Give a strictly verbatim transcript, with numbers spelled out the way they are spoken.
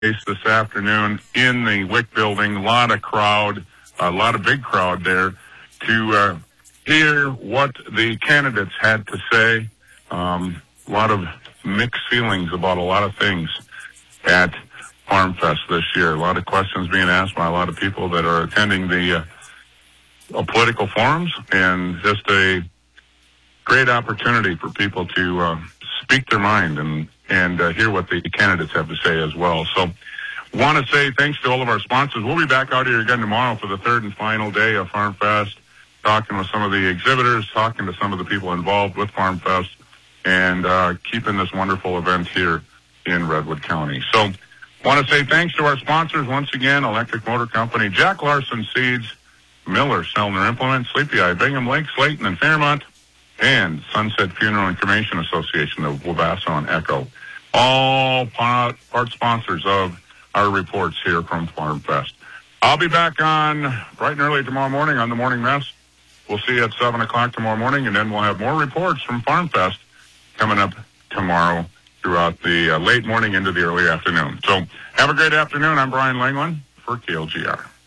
this afternoon in the W I C building. A lot of crowd, a lot of big crowd there to uh, hear what the candidates had to say. Um, a lot of mixed feelings about a lot of things at FarmFest this year. A lot of questions being asked by a lot of people that are attending the uh, political forums, and just a great opportunity for people to uh, speak their mind and, and uh, hear what the candidates have to say as well. So want to say thanks to all of our sponsors. We'll be back out here again tomorrow for the third and final day of FarmFest, talking with some of the exhibitors, talking to some of the people involved with FarmFest, and uh, keeping this wonderful event here in Redwood County. So want to say thanks to our sponsors once again: Electric Motor Company, Jack Larson Seeds, Miller Selner Implements, Sleepy Eye, Bingham Lake, Slayton, and Fairmont, and Sunset Funeral and Cremation Association of Wabasso and Echo. All part, part sponsors of our reports here from FarmFest. I'll be back on bright and early tomorrow morning on the Morning Mess. We'll see you at seven o'clock tomorrow morning, and then we'll have more reports from FarmFest coming up tomorrow throughout the uh, late morning into the early afternoon. So have a great afternoon. I'm Brian Langland for K L G R.